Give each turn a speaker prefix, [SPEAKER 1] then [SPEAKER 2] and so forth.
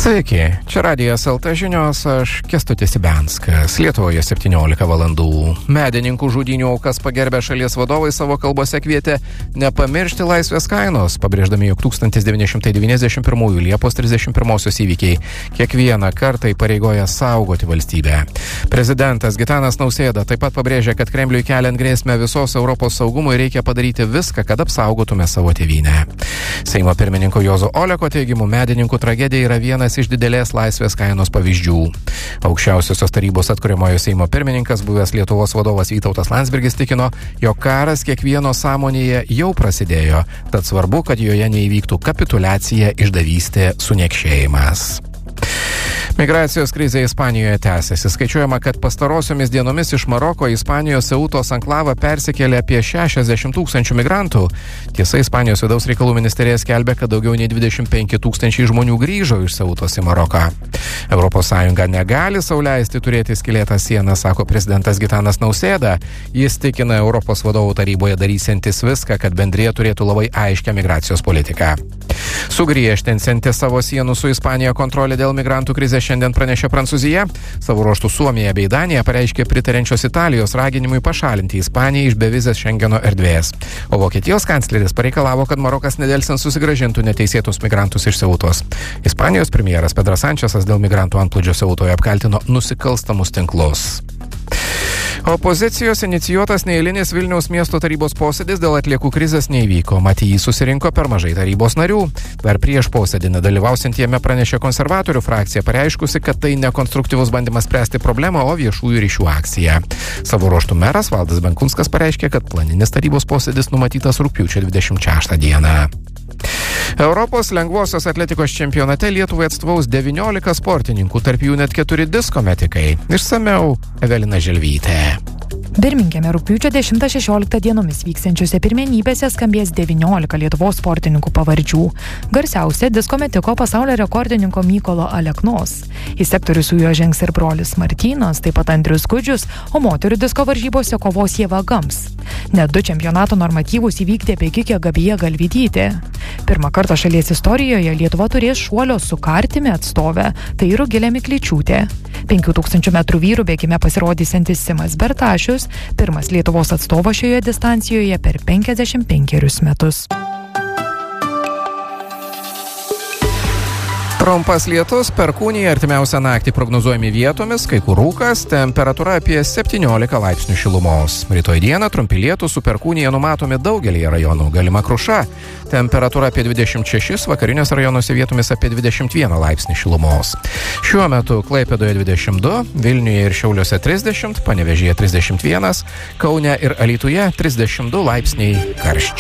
[SPEAKER 1] Sveiki, čia Radijas LT žinios, aš Kęstutis Ibenskas. Lietuvoje 17 valandų. Medininkų žudynių aukas pagerbę šalies vadovai savo kalbose kvietė nepamiršti laisvės kainos, pabrėždami, jog 1991 Liepos 31 įvykiai kiekvieną kartą įpareigoja saugoti valstybę. Prezidentas Gitanas Nausėda taip pat pabrėžė, kad Kremliui keliant grėsmę visos Europos saugumui reikia padaryti viską, kad apsaugotume savo tėvynę. Seimo pirmininko Juozo Oleko teigimu, medininkų tragedija yra vienas iš didelės laisvės kainos pavyzdžių. Aukščiausiosios tarybos atkuriamojo Seimo pirmininkas, buvęs Lietuvos vadovas Vytautas Landsbergis tikino, jog karas kiekvieno sąmonėje jau prasidėjo, tad svarbu, kad joje neįvyktų kapituliacija, išdavystė, suniekšėjimas. Migracijos krizė Ispanijoje tęsiasi. Skaičiuojama, kad pastarosiomis dienomis iš Maroko Ispanijos Ceutos anklavą persikėlė apie 60 000 migrantų. Tiesa, Ispanijos vidaus reikalų ministerija skelbia, kad daugiau nei 25 000 žmonių grįžo iš Ceutos į Maroką. ES negali sau leisti turėti skylėtą sieną, sako prezidentas Gitanas Nausėda. Jis tikina Europos vadovų taryboje darysiantis viską, kad bendrija turėtų labai aiškią migracijos politiką. Sugriežtinsianti savo sienų su Ispanija kontrolę dėl migrantų krizės šiandien pranešė Prancūzija. Savo ruožtų Suomija bei Danija pareiškė pritariančios Italijos raginimui pašalinti Ispaniją iš bevizės Šengeno erdvės. O Vokietijos kancleris pareikalavo, kad Marokas nedelsiant susigrąžintų neteisėtus migrantus iš Ceutos. Ispanijos premjeras Pedras Sančesas dėl migrantų antplūdžio Ceutoje apkaltino nusikalstamus tinklus. Opozicijos inicijuotas neeilinis Vilniaus miesto tarybos posėdis dėl atliekų krizės neįvyko. Mat, jį susirinko per mažai tarybos narių. Dar prieš posėdį nedalyvausiant jame pranešė konservatorių frakcija, pareiškusi, kad tai nekonstruktyvus bandymas spręsti problemą, o viešųjų ryšių akcija. Savo ruožtų meras Valdas Benkunskas pareiškė, kad planinis tarybos posėdis numatytas rugpjūčio 26 dieną. Europos lengvosios atletikos čempionate Lietuvai atstovaus 19 sportininkų, tarp jų net 4 disko metikai. Išsamiau Evelina Želvytė.
[SPEAKER 2] Birmingeme rugpjūčio 10-16 dienomis vyksiančiose pirmenybėse skambės 19 Lietuvos sportininkų pavardžių. Garsiausia disko metiko pasaulio rekordininko Mykolo Aleknos. Į sektorių su juo žengs ir brolis Martynas, taip pat Andrius Gudžius, o moterių disko varžybose kovos Ieva Gams. Net 2 čempionato normatyvus įvykdė bėgikė Gabija Galvytytė. Pirmą kartą šalies istorijoje Lietuva turės šuolio su kartimi atstovę, tai Rugilė Miklyčiūtė. 5000 metrų vyrų bėgime pasirodysiantis Simas Bertašius, pirmas Lietuvos atstovas šioje distancijoje per 55 metus.
[SPEAKER 1] Trumpas lietus, perkūnija, artimiausią naktį prognozuojami vietomis, kai kur rūkas, temperatūra apie 17 laipsnių šilumos. Rytoj dieną trumpi lietūs su perkūnija numatomi daugelyje rajonų, galima kruša. Temperatūra apie 26, vakarinės rajonuose vietomis apie 21 laipsnių šilumos. Šiuo metu Klaipėdoje 22, Vilniuje ir Šiauliuose 30, Panevėžyje 31, Kaune ir Alytuje 32 laipsniai karščio.